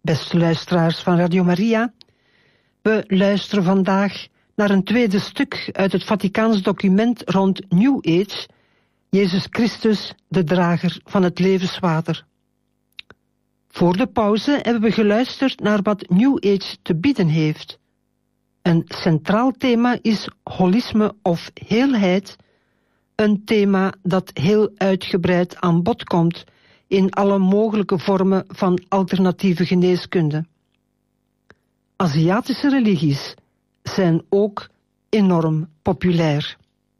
Beste luisteraars van Radio Maria, we luisteren vandaag naar een tweede stuk uit het Vaticaans document rond New Age, Jezus Christus, de drager van het levenswater. Voor de pauze hebben we geluisterd naar wat New Age te bieden heeft. Een centraal thema is holisme of heelheid, een thema dat heel uitgebreid aan bod komt in alle mogelijke vormen van alternatieve geneeskunde. Aziatische religies zijn ook enorm populair.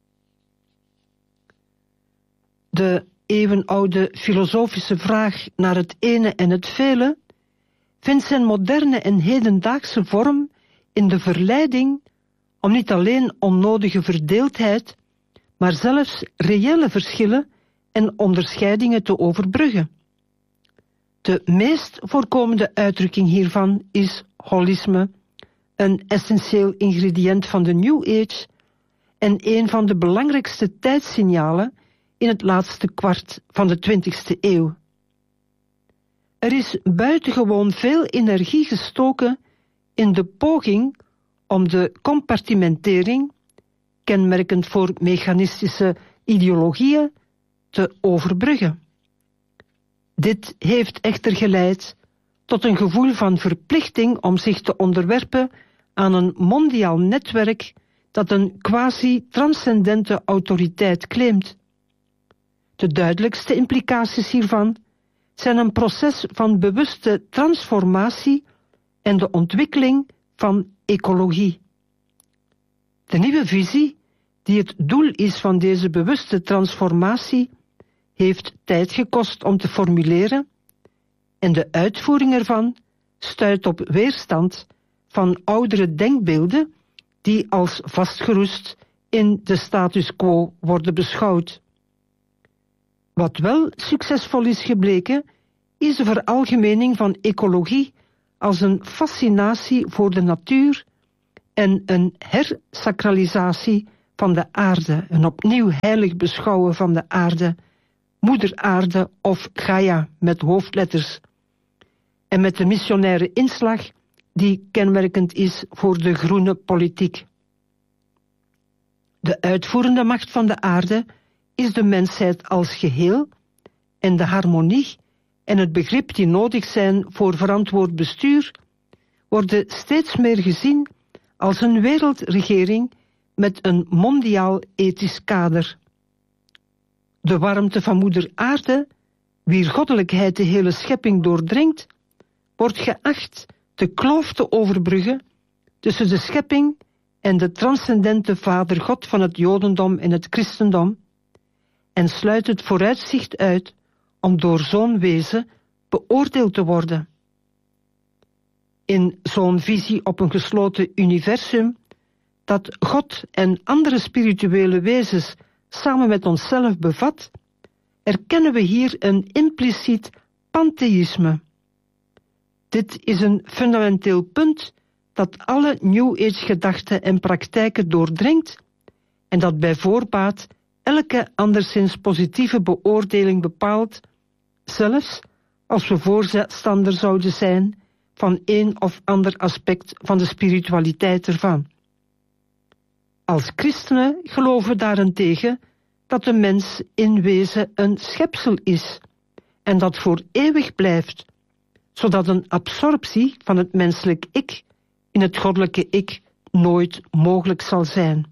De eeuwenoude filosofische vraag naar het ene en het vele vindt zijn moderne en hedendaagse vorm in de verleiding om niet alleen onnodige verdeeldheid, maar zelfs reële verschillen en onderscheidingen te overbruggen. De meest voorkomende uitdrukking hiervan is holisme, een essentieel ingrediënt van de New Age en een van de belangrijkste tijdssignalen in het laatste kwart van de 20e eeuw. Er is buitengewoon veel energie gestoken in de poging om de compartimentering, kenmerkend voor mechanistische ideologieën, te overbruggen. Dit heeft echter geleid tot een gevoel van verplichting om zich te onderwerpen aan een mondiaal netwerk dat een quasi-transcendente autoriteit claimt. De duidelijkste implicaties hiervan zijn een proces van bewuste transformatie en de ontwikkeling van ecologie. De nieuwe visie, die het doel is van deze bewuste transformatie, heeft tijd gekost om te formuleren en de uitvoering ervan stuit op weerstand van oudere denkbeelden die als vastgeroest in de status quo worden beschouwd. Wat wel succesvol is gebleken, is de veralgemening van ecologie als een fascinatie voor de natuur en een hersacralisatie van de aarde, een opnieuw heilig beschouwen van de aarde, moeder aarde of Gaia met hoofdletters, en met de missionaire inslag die kenmerkend is voor de groene politiek. De uitvoerende macht van de aarde is de mensheid als geheel en de harmonie en het begrip die nodig zijn voor verantwoord bestuur worden steeds meer gezien als een wereldregering met een mondiaal ethisch kader. De warmte van moeder aarde, wier goddelijkheid de hele schepping doordringt, wordt geacht de kloof te overbruggen tussen de schepping en de transcendente Vader God van het Jodendom en het Christendom en sluit het vooruitzicht uit om door zo'n wezen beoordeeld te worden. In zo'n visie op een gesloten universum, dat God en andere spirituele wezens samen met onszelf bevat, erkennen we hier een impliciet pantheïsme. Dit is een fundamenteel punt dat alle New Age gedachten en praktijken doordringt en dat bij voorbaat elke anderszins positieve beoordeling bepaalt, zelfs als we voorstander zouden zijn van een of ander aspect van de spiritualiteit ervan. Als christenen geloven we daarentegen dat de mens in wezen een schepsel is en dat voor eeuwig blijft, zodat een absorptie van het menselijk ik in het goddelijke ik nooit mogelijk zal zijn.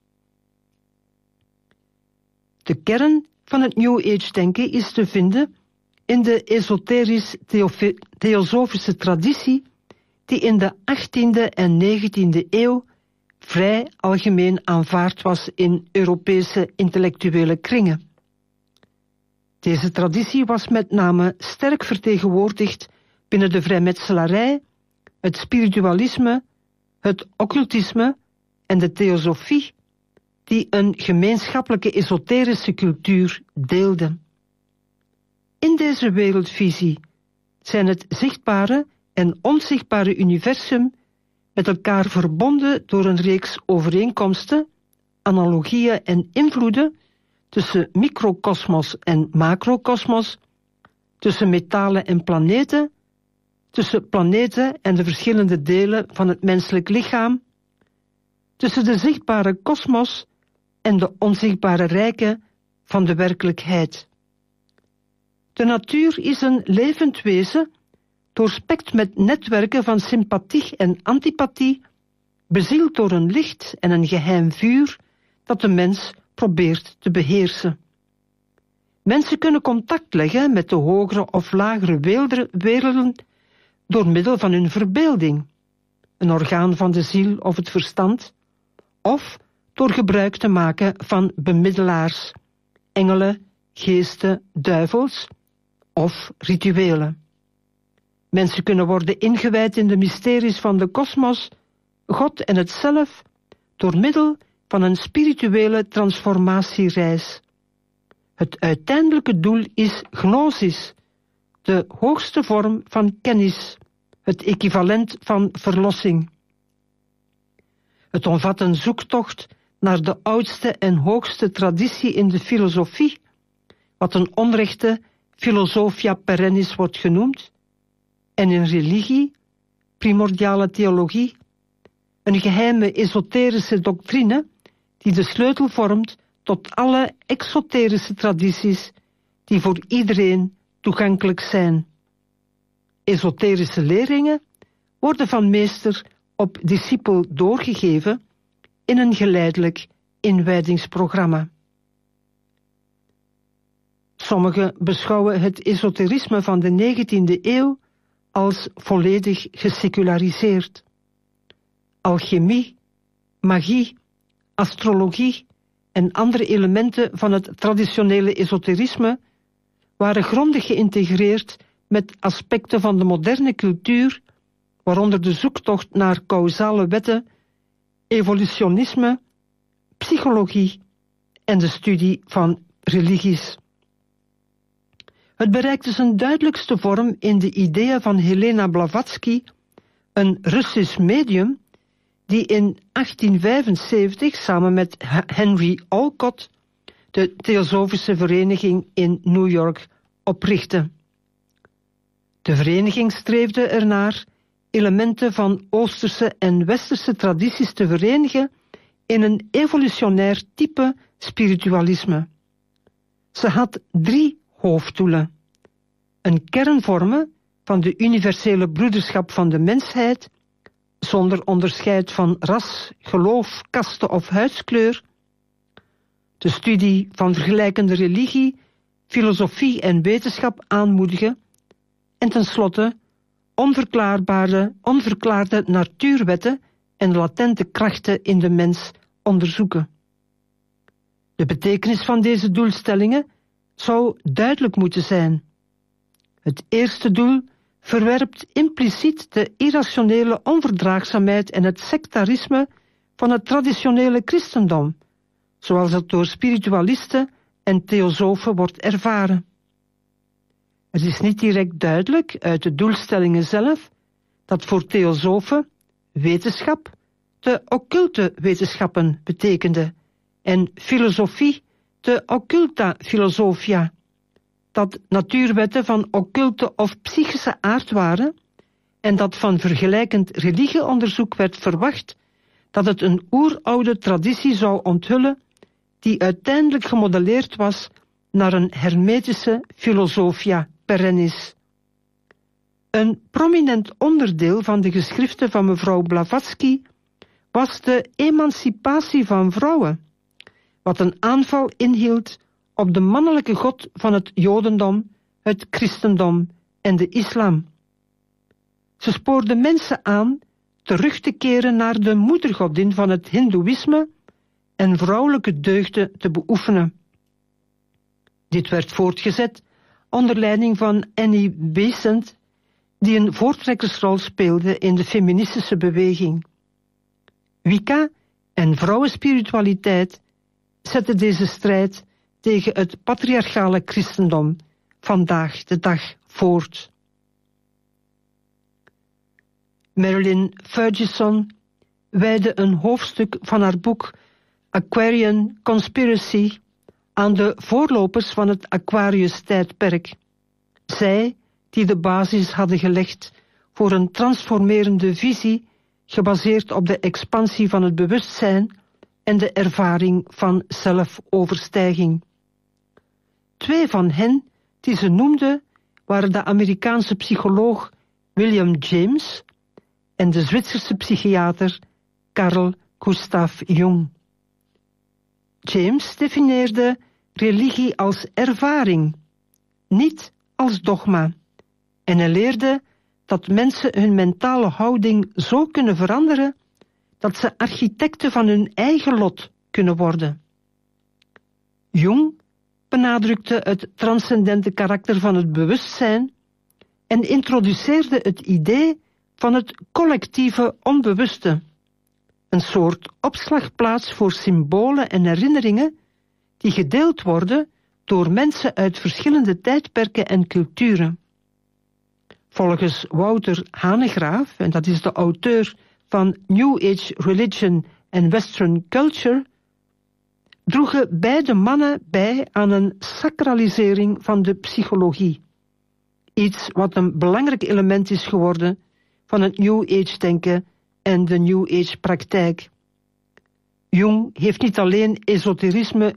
De kern van het New Age denken is te vinden in de esoterisch-theosofische traditie die in de 18e en 19e eeuw vrij algemeen aanvaard was in Europese intellectuele kringen. Deze traditie was met name sterk vertegenwoordigd binnen de vrijmetselarij, het spiritualisme, het occultisme en de theosofie, die een gemeenschappelijke esoterische cultuur deelden. In deze wereldvisie zijn het zichtbare en onzichtbare universum met elkaar verbonden door een reeks overeenkomsten, analogieën en invloeden tussen microkosmos en macrokosmos, tussen metalen en planeten, tussen planeten en de verschillende delen van het menselijk lichaam, tussen de zichtbare kosmos en de onzichtbare rijken van de werkelijkheid. De natuur is een levend wezen, doorspekt met netwerken van sympathie en antipathie, bezield door een licht en een geheim vuur dat de mens probeert te beheersen. Mensen kunnen contact leggen met de hogere of lagere werelden door middel van hun verbeelding, een orgaan van de ziel of het verstand, of door gebruik te maken van bemiddelaars, engelen, geesten, duivels of rituelen. Mensen kunnen worden ingewijd in de mysteries van de kosmos, God en het zelf, door middel van een spirituele transformatiereis. Het uiteindelijke doel is gnosis, de hoogste vorm van kennis, het equivalent van verlossing. Het omvat een zoektocht naar de oudste en hoogste traditie in de filosofie, wat een onrechte philosophia perennis wordt genoemd, en in religie, primordiale theologie, een geheime esoterische doctrine die de sleutel vormt tot alle exoterische tradities die voor iedereen toegankelijk zijn. Esoterische leringen worden van meester op discipel doorgegeven in een geleidelijk inwijdingsprogramma. Sommigen beschouwen het esoterisme van de 19e eeuw als volledig geseculariseerd. Alchemie, magie, astrologie en andere elementen van het traditionele esoterisme waren grondig geïntegreerd met aspecten van de moderne cultuur, waaronder de zoektocht naar causale wetten, evolutionisme, psychologie en de studie van religies. Het bereikte zijn duidelijkste vorm in de ideeën van Helena Blavatsky, een Russisch medium die in 1875 samen met Henry Olcott de Theosofische Vereniging in New York oprichtte. De vereniging streefde ernaar elementen van Oosterse en Westerse tradities te verenigen in een evolutionair type spiritualisme. Ze had 3 hoofddoelen: een kern vormen van de universele broederschap van de mensheid, zonder onderscheid van ras, geloof, kaste of huidskleur, de studie van vergelijkende religie, filosofie en wetenschap aanmoedigen en tenslotte onverklaarde natuurwetten en latente krachten in de mens onderzoeken. De betekenis van deze doelstellingen zou duidelijk moeten zijn. Het eerste doel verwerpt impliciet de irrationele onverdraagzaamheid en het sectarisme van het traditionele christendom, zoals het door spiritualisten en theosofen wordt ervaren. Het is niet direct duidelijk uit de doelstellingen zelf dat voor theosofen wetenschap de occulte wetenschappen betekende en filosofie de occulta philosophia, dat natuurwetten van occulte of psychische aard waren en dat van vergelijkend religieonderzoek werd verwacht dat het een oeroude traditie zou onthullen die uiteindelijk gemodelleerd was naar een hermetische philosophia perennis. Een prominent onderdeel van de geschriften van mevrouw Blavatsky was de emancipatie van vrouwen, wat een aanval inhield op de mannelijke god van het jodendom, het christendom en de islam. Ze spoorde mensen aan terug te keren naar de moedergodin van het hindoeïsme en vrouwelijke deugden te beoefenen. Dit werd voortgezet onder leiding van Annie Besant, die een voortrekkersrol speelde in de feministische beweging. Wicca en vrouwenspiritualiteit zetten deze strijd tegen het patriarchale christendom vandaag de dag voort. Marilyn Ferguson wijdde een hoofdstuk van haar boek Aquarian Conspiracy aan de voorlopers van het Aquarius-tijdperk. Zij die de basis hadden gelegd voor een transformerende visie gebaseerd op de expansie van het bewustzijn en de ervaring van zelfoverstijging. 2 van hen, die ze noemde, waren de Amerikaanse psycholoog William James en de Zwitserse psychiater Carl Gustav Jung. James definieerde religie als ervaring, niet als dogma, en hij leerde dat mensen hun mentale houding zo kunnen veranderen dat ze architecten van hun eigen lot kunnen worden. Jung benadrukte het transcendente karakter van het bewustzijn en introduceerde het idee van het collectieve onbewuste, een soort opslagplaats voor symbolen en herinneringen die gedeeld worden door mensen uit verschillende tijdperken en culturen. Volgens Wouter Hanegraaf, en dat is de auteur van New Age Religion and Western Culture, droegen beide mannen bij aan een sacralisering van de psychologie. Iets wat een belangrijk element is geworden van het New Age denken en de New Age praktijk. Jung heeft niet alleen esoterisme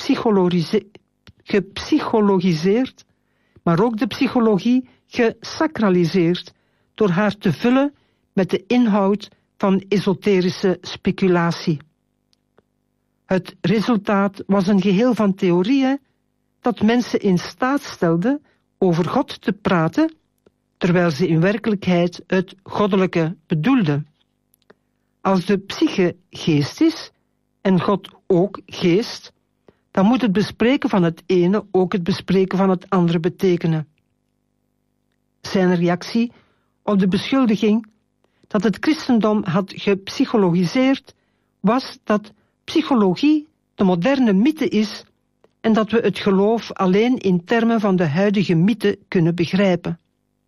gepsychologiseerd, maar ook de psychologie gesacraliseerd door haar te vullen met de inhoud van esoterische speculatie. Het resultaat was een geheel van theorieën dat mensen in staat stelde over God te praten, terwijl ze in werkelijkheid het goddelijke bedoelden. Als de psyche geest is en God ook geest, dan moet het bespreken van het ene ook het bespreken van het andere betekenen. Zijn reactie op de beschuldiging dat het christendom had gepsychologiseerd was dat psychologie de moderne mythe is en dat we het geloof alleen in termen van de huidige mythe kunnen begrijpen.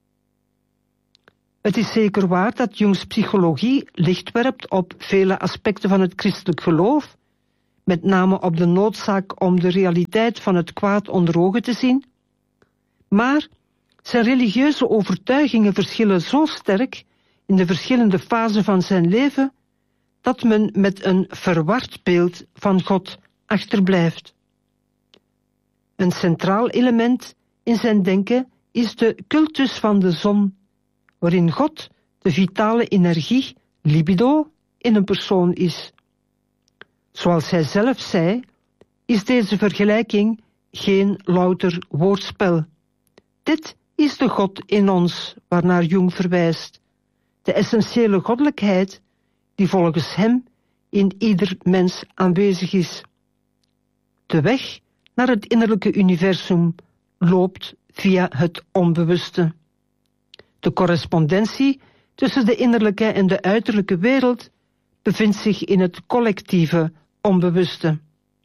Het is zeker waar dat Jungs psychologie licht werpt op vele aspecten van het christelijk geloof, met name op de noodzaak om de realiteit van het kwaad onder ogen te zien, maar zijn religieuze overtuigingen verschillen zo sterk in de verschillende fasen van zijn leven, dat men met een verward beeld van God achterblijft. Een centraal element in zijn denken is de cultus van de zon, waarin God de vitale energie, libido, in een persoon is. Zoals hij zelf zei, is deze vergelijking geen louter woordspel. Dit is de God in ons, waarnaar Jung verwijst, de essentiële goddelijkheid die volgens hem in ieder mens aanwezig is. De weg naar het innerlijke universum loopt via het onbewuste. De correspondentie tussen de innerlijke en de uiterlijke wereld bevindt zich in het collectieve onbewuste.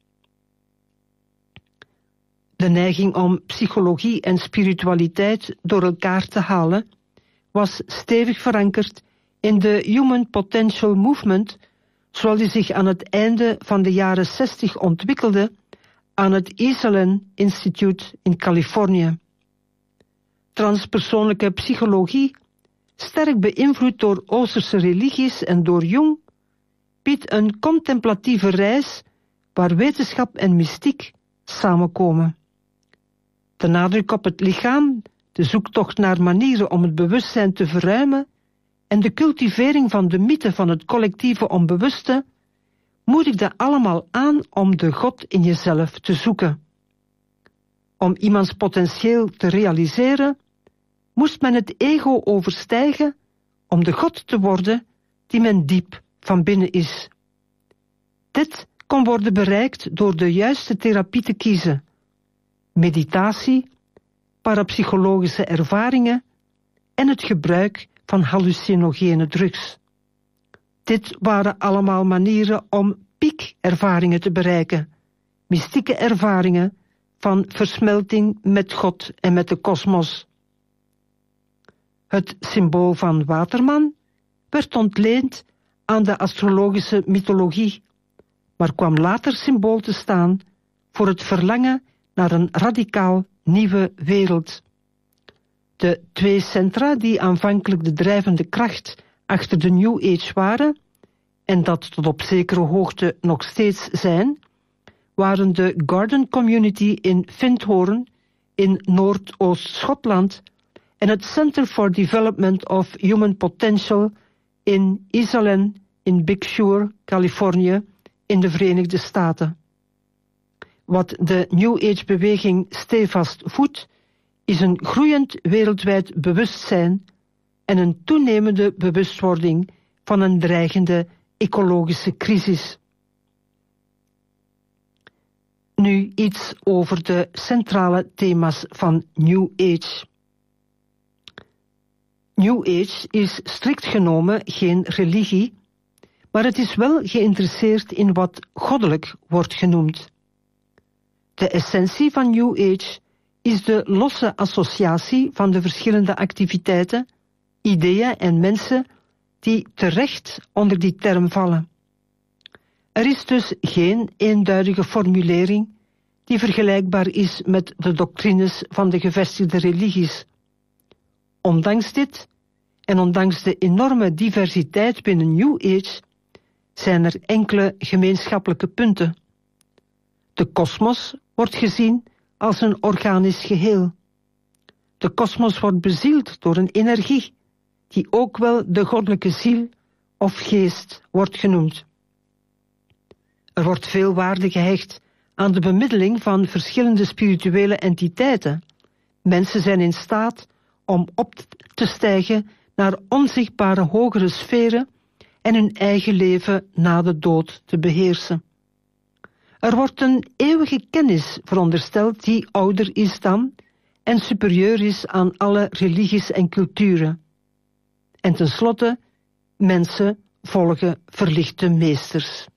De neiging om psychologie en spiritualiteit door elkaar te halen was stevig verankerd in de Human Potential Movement, zoals die zich aan het einde van de jaren 60 ontwikkelde aan het Esalen Institute in Californië. Transpersoonlijke psychologie, sterk beïnvloed door Oosterse religies en door Jung, biedt een contemplatieve reis waar wetenschap en mystiek samenkomen. De nadruk op het lichaam, de zoektocht naar manieren om het bewustzijn te verruimen en de cultivering van de mythe van het collectieve onbewuste moedigden allemaal aan om de God in jezelf te zoeken. Om iemands potentieel te realiseren, moest men het ego overstijgen om de God te worden die men diep van binnen is. Dit kon worden bereikt door de juiste therapie te kiezen: meditatie, parapsychologische ervaringen en het gebruik van hallucinogene drugs. Dit waren allemaal manieren om piekervaringen te bereiken, mystieke ervaringen van versmelting met God en met de kosmos. Het symbool van waterman werd ontleend aan de astrologische mythologie, maar kwam later symbool te staan voor het verlangen naar een radicaal nieuwe wereld. De twee centra die aanvankelijk de drijvende kracht achter de New Age waren, en dat tot op zekere hoogte nog steeds zijn, waren de Garden Community in Findhorn in Noordoost-Schotland en het Center for Development of Human Potential in Esalen in Big Sur, Californië, in de Verenigde Staten. Wat de New Age-beweging stevast voedt, is een groeiend wereldwijd bewustzijn en een toenemende bewustwording van een dreigende ecologische crisis. Nu iets over de centrale thema's van New Age. New Age is strikt genomen geen religie, maar het is wel geïnteresseerd in wat goddelijk wordt genoemd. De essentie van New Age is de losse associatie van de verschillende activiteiten, ideeën en mensen die terecht onder die term vallen. Er is dus geen eenduidige formulering die vergelijkbaar is met de doctrines van de gevestigde religies. Ondanks dit, en ondanks de enorme diversiteit binnen New Age, zijn er enkele gemeenschappelijke punten. De kosmos wordt gezien als een organisch geheel. De kosmos wordt bezield door een energie, die ook wel de goddelijke ziel of geest wordt genoemd. Er wordt veel waarde gehecht aan de bemiddeling van verschillende spirituele entiteiten. Mensen zijn in staat om op te stijgen naar onzichtbare hogere sferen en hun eigen leven na de dood te beheersen. Er wordt een eeuwige kennis verondersteld die ouder is dan en superieur is aan alle religies en culturen. En tenslotte, mensen volgen verlichte meesters.